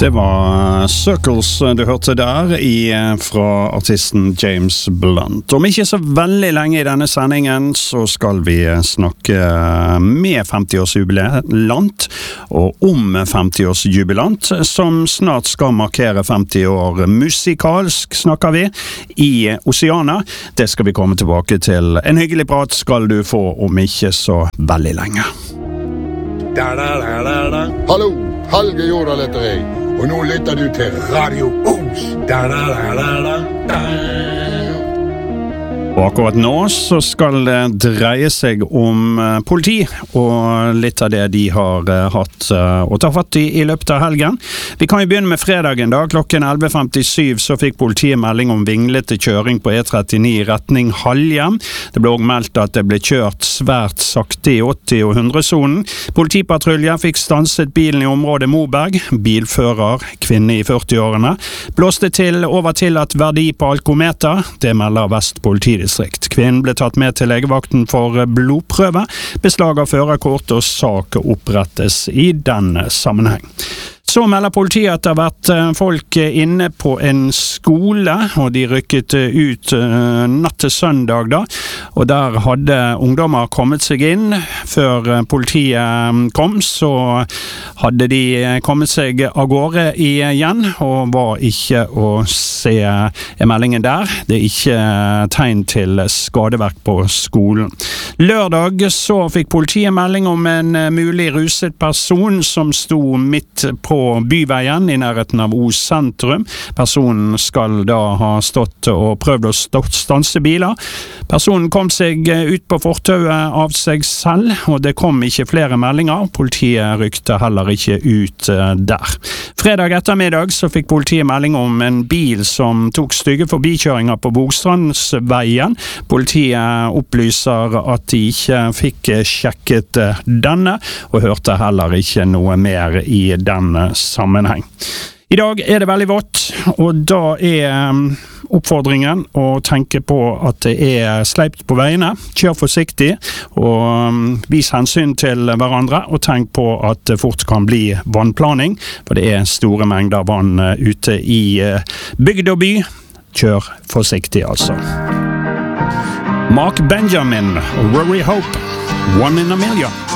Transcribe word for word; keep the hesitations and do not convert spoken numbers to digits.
Det var Circles du hørte der i, fra artisten James Blunt. Om ikke så veldig lenge i denne sendingen så skal vi snakke med femti-årsjubilant og om femti-årsjubilant som snart skal markere femti år musikalsk, snakker vi, i Oceana. Det skal vi komme tilbake til. En hyggelig prat skal du få om ikke så veldig lenge. Da, da, da, da, da. Hallo, Helge Jordal heter jeg. Og nå lytter du til Radio Os. Da, da, da, da, da, da. Og akkurat nå så skal det dreie seg om politi, og litt av det de har hatt å ta fatt i i løpet av helgen. Vi kan jo begynne med fredagen da, klokken elleve femtisju så fikk politiet melding om vinglete kjøring på E trettini i retning Halhjem. Det ble også meldt at det ble kjørt svært sakte i åtti- og hundre-sonen. Politipatruljen fikk stanset bilen i området Moberg. Bilfører, kvinne i førti-årene, blåste til over til at verdi på alkometer. Det melder Vest politidistrikt. Kvinnen ble tatt med til legevakten for blodprøve. Beslag av førerkort og sak opprettes i denne sammenheng. Så melder politiet at det har vært folk inne på en skole, og de rykket ut natt til søndag da, og der hadde ungdommer kommet seg inn. Før politiet kom, så hadde de kommet seg av gårde igjen, og var ikke å se i meldingen der. Det er ikke tegn til skadeverk på skolen. Lørdag så fikk politiet melding om en mulig ruset person som sto midt på byveien i nærheten av Os sentrum. Personen skal da ha stått og prøvd å stanse biler. Personen kom seg ut på fortauet av seg selv, og det kom ikke flere meldinger. Politiet rykte heller ikke ut der. Fredag ettermiddag så fikk politiet melding om en bil som tok stygge forbikjøringer på Bogstrandsveien. Politiet opplyser at de ikke fikk sjekket denne, og hørte heller ikke noe mer i denne sammenheng. I dag er det veldig vått, og da er oppfordringen å tenke på at det er sleipt på veiene. Kjør forsiktig, og vis hensyn til hverandre, og tenk på at det fort kan bli vannplaning, for det er store mengder vann ute i bygd og by. Kjør forsiktig altså. Mark Benjamin og Rory Hope, One in a Million.